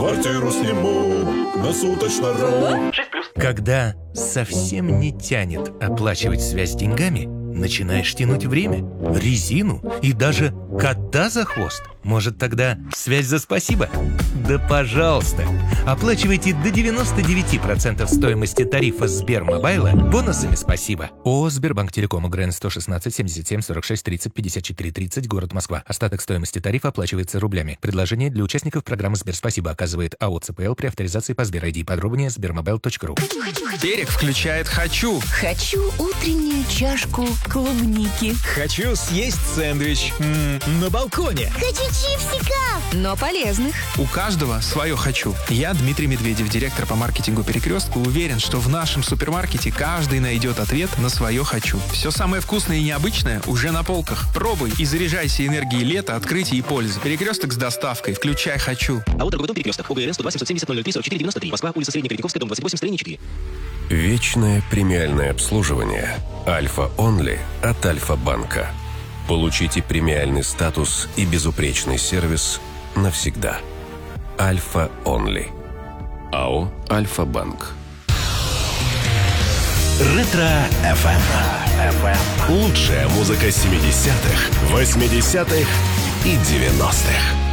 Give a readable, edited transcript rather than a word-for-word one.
Квартиру сниму на суточно-ру. Когда совсем не тянет оплачивать связь деньгами, начинаешь тянуть время, резину и даже кота за хвост. Может, тогда связь за спасибо? Да пожалуйста! Оплачивайте до 99% стоимости тарифа Сбермобайла бонусами спасибо. ООО «Сбербанк Телеком», УГРН 116 77 46 30 54 30, город Москва. Остаток стоимости тарифа оплачивается рублями. Предложение для участников программы «Сберспасибо» оказывает АО «ЦПЛ» при авторизации по Сбер-ID. Подробнее sbermobile.ru. Берег включает «Хочу». Хочу утреннюю чашку клубники. Хочу съесть сэндвич на балконе. Хочу чипсика, но полезных. У каждого свое «хочу». Я, Дмитрий Медведев, директор по маркетингу «Перекрестка», уверен, что в нашем супермаркете каждый найдет ответ на свое «хочу». Все самое вкусное и необычное уже на полках. Пробуй и заряжайся энергией лета, открытия и пользы. «Перекресток» с доставкой. Включай «хочу». АО «Торговый дом Перекресток». ОГРН 102 770 003 44 93. Москва, улица Среднекоротниковская, дом 28, строение 4. Вечное премиальное обслуживание «Альфа Онли» от Альфа-банка. Получите премиальный статус и безупречный сервис навсегда. «Альфа Онли». АО «Альфа-банк». Ретро-ФМ. Лучшая музыка 70-х, 80-х и 90-х.